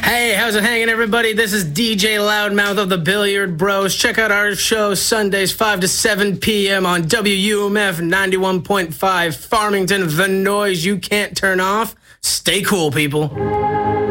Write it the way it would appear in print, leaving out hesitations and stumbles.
Hey, how's it hanging, everybody? This is DJ Loudmouth of the Billiard Bros. Check out our show Sundays 5 to 7 p.m. on WUMF 91.5 Farmington, the noise you can't turn off. Stay cool, people.